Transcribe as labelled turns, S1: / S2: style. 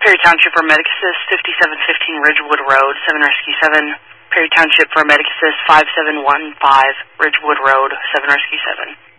S1: Perry Township for Medic Assist 5715 Ridgewood Road, 7 Rescue 7. Perry Township for Medic Assist 5715 Ridgewood Road, 7 Rescue 7.